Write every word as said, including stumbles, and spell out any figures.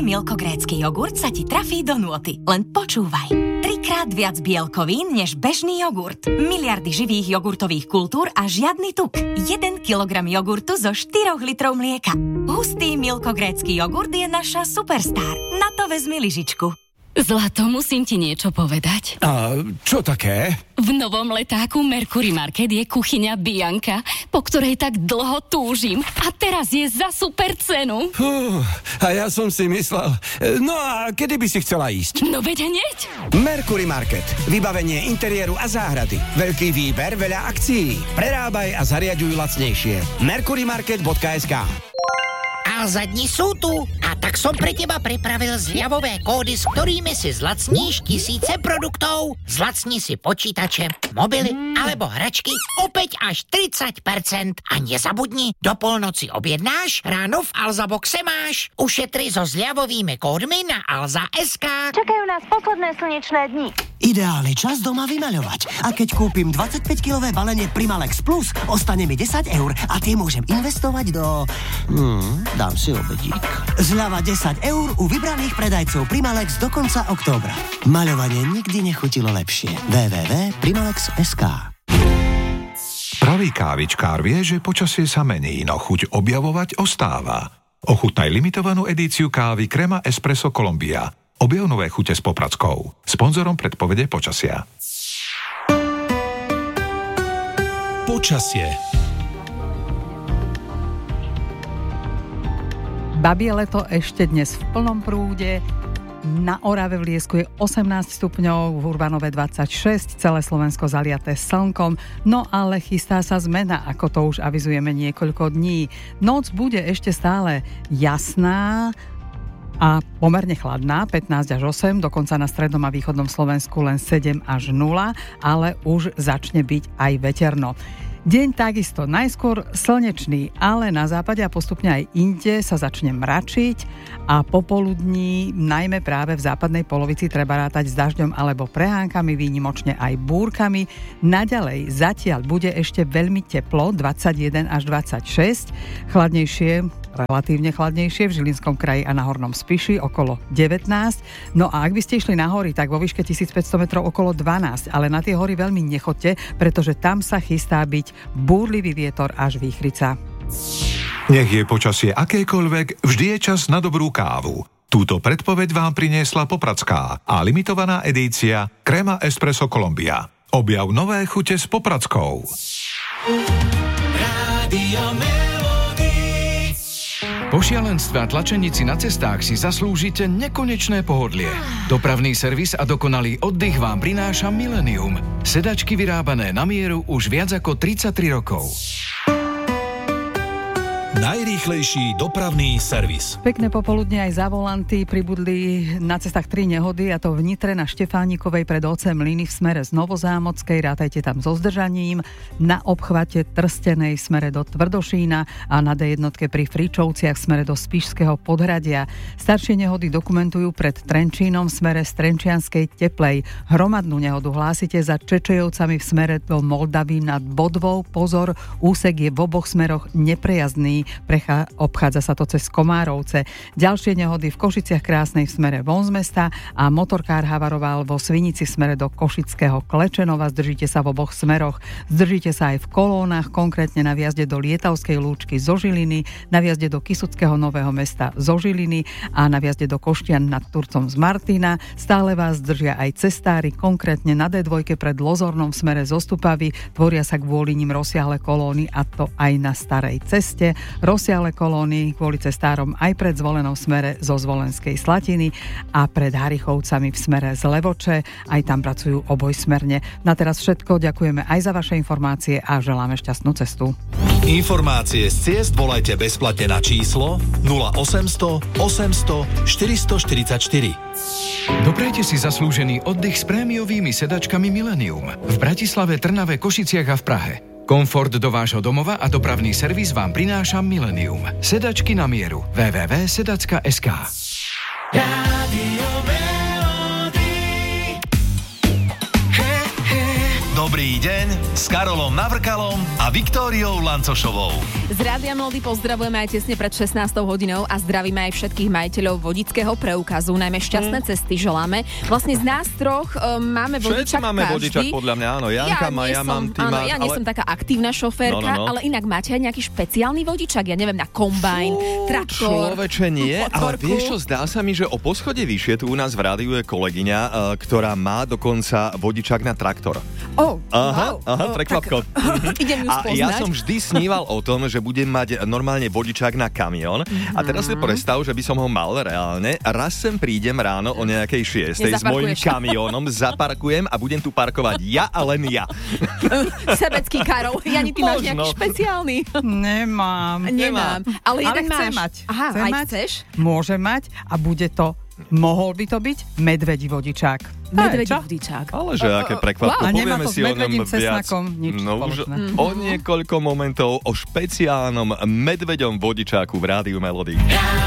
milkogrécky jogurt sa ti trafí do nôty. Len počúvaj. Trikrát viac bielkovín než bežný jogurt. Miliardy živých jogurtových kultúr a žiadny tuk. jeden kilogram jogurtu zo štyroch litrov mlieka. Hustý milkogrécky jogurt je naša superstar. Na to vezmi lyžičku. Zlato, musím ti niečo povedať. A čo také? V novom letáku Mercury Market je kuchyňa Bianka, po ktorej tak dlho túžim. A teraz je za super cenu. Fú, a ja som si myslel... No a kedy by si chcela ísť? No veď hneď. Mercury Market. Vybavenie interiéru a záhrady. Veľký výber, veľa akcií. Prerábaj a zariaďuj lacnejšie. mercury market bodka es ká. Alza dni sú tu a tak som pre teba pripravil zľavové kódy, s ktorými si zlacníš tisíce produktov. Zlacni si počítače, mobily alebo hračky opäť až tridsať percent. A nezabudni, do polnoci objednáš, ráno v Alza boxe máš. Ušetri so zľavovými kódmi na alza bodka es ká. Čakajú nás posledné slnečné dni. Ideálny čas doma vymaľovať. A keď kúpim dvadsaťpäťkilové balenie Primalex Plus, ostane mi desať eur a tie môžem investovať do... Hmm, dám si obedík. Zľava desať eur u vybraných predajcov Primalex do konca októbra. Maľovanie nikdy nechutilo lepšie. w w w bodka primalex bodka es ká. Pravý kávičkár vie, že počasie sa mení, no chuť objavovať ostáva. Ochutnaj limitovanú edíciu kávy Crema Espresso Colombia. Objav nové chute s Popradskou. Sponzorom predpovede počasia. Počasie. Babie leto ešte dnes v plnom prúde. Na Orave v Liesku je osemnásť stupňov, v Urbanove dvadsaťšesť, celé Slovensko zaliaté slnkom, no ale chystá sa zmena, ako to už avizujeme niekoľko dní. Noc bude ešte stále jasná a pomerne chladná, pätnásť až osem, dokonca na strednom a východnom Slovensku len sedem až nula, ale už začne byť aj veterno. Deň takisto najskôr slnečný, ale na západe a postupne aj inde sa začne mračiť a popoludní najmä práve v západnej polovici treba rátať s dažďom alebo prehánkami, výnimočne aj búrkami. Naďalej zatiaľ bude ešte veľmi teplo, dvadsaťjeden až dvadsaťšesť, chladnejšie, relatívne chladnejšie v Žilinskom kraji a na Hornom Spiši okolo devätnásť. No a ak by ste išli na hory, tak vo výške tisícpäťsto metrov okolo dvanásť, ale na tie hory veľmi nechoďte, pretože tam sa chystá byť búrlivý vietor až výchrica. Nech je počasie akékoľvek, vždy je čas na dobrú kávu. Túto predpoveď vám priniesla Popradská a limitovaná edícia Crema Espresso Colombia. Objav nové chute s Popradskou. Rádio Po šialenstve a tlačenici na cestách si zaslúžite nekonečné pohodlie. Dopravný servis a dokonalý oddych vám prináša Millennium. Sedačky vyrábané na mieru už viac ako tridsaťtri rokov. Najrýchlejší dopravný servis. Pekné popoludne aj za volanty. Pribudli na cestách tri nehody, a to v Nitre na Štefánikovej pred Ocem Mlyny v smere z Novozámockej, rátajte tam so zdržaním, na obchvate Trstenej v smere do Tvrdošína a na dé jedna pri Fričovciach v smere do Spišského Podhradia. Staršie nehody dokumentujú pred Trenčínom v smere z Trenčianskej Teplej. Hromadnú nehodu hlásite za Čečejovcami v smere do Moldavy nad Bodvou. Pozor, úsek je v oboch smeroch neprejazdný. Prechá, obchádza sa to cez Komárovce. Ďalšie nehody v Košiciach Krásnej v smere von z mesta a motorkár havaroval vo Svinici v smere do Košického Klečenova. Zdržíte sa v oboch smeroch. Zdržíte sa aj v kolónach, konkrétne na vjazde do Lietavskej Lúčky zo Žiliny, na vjazde do Kysuckého Nového Mesta zo Žiliny a na vjazde do Koštian nad Turcom z Martina. Stále vás držia aj cestári, konkrétne na dé dva pred Lozornom v smere zo Stupavy. Tvoria sa kvôli nim rozsiahle kolóny, a to aj na starej ceste. Rozsiahle kolóny kvôli cestárom aj pred Zvolenou v smere zo Zvolenskej Slatiny a pred Harichovcami v smere z Levoče. Aj tam pracujú obojsmerne. Na teraz všetko. Ďakujeme aj za vaše informácie a želáme šťastnú cestu. Informácie z ciest volajte bezplatne na číslo nula osemsto osemsto štyristoštyridsaťštyri. Doprajte si zaslúžený oddych s prémiovými sedačkami Millennium v Bratislave, Trnave, Košiciach a v Prahe. Komfort do vášho domova a dopravný servis vám prináša Millennium. Sedačky na mieru. w w w bodka sedacka bodka es ká. Do Dobrý deň s Karolom Navrkalom a Viktóriou Lancošovou. Z Rádia Melody pozdravujeme aj tesne pred šestnástou hodinou a zdravíme aj všetkých majiteľov vodičského preukazu. Najmä šťastné mm. cesty želáme. Vlastne z nás troch um, máme vodičak Všetci máme každý. vodičak, podľa mňa, áno. Janka, ja Maja, som, mám, ty áno, máš, ja nie ale... som taká aktívna šoférka, no, no, no. ale inak máte aj nejaký špeciálny vodičak, ja neviem, na kombajn, Fú, traktor. Človeče, nie, ale vieš čo, zdá sa mi, že o poschodie vyššie tu u nás v rádiu je kolegyňa, uh, ktorá má dokonca vodičak na traktor. Oh, aha, wow. aha, oh, prekvapko. Tak, idem ju A spoznať. ja som vždy sníval o tom, že budem mať normálne vodičák na kamión. Mm-hmm. A teraz si predstav, že by som ho mal reálne. Raz sem prídem ráno o nejakej šiestej s mojím kamiónom, zaparkujem a budem tu parkovať ja a len ja. Sebecký Karol. Jani, ty máš nejaký špeciálny? Nemám. Nemám. Ale jeden Ale chcem máš. mať. Aha, chcem aj mať, chceš? Môže mať a bude to, mohol by to byť medvedí vodičák. Medvedí Hej, čo? vodičák. Ale že aké prekvapko, Wow. A nemá povieme to si s o ňom medvedím viac. cesnakom nič No už spoločné. o niekoľko momentov o špeciálnom medveďom vodičáku v Rádiu Melody.